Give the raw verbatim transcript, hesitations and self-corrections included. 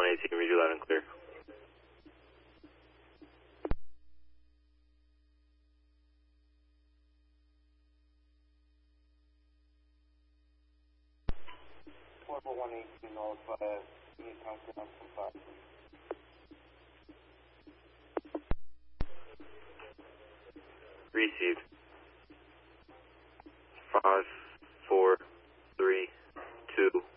eighteen, read you loud and clear. four one eighteen, all five, need contact on five. Received. Five, four, three, two,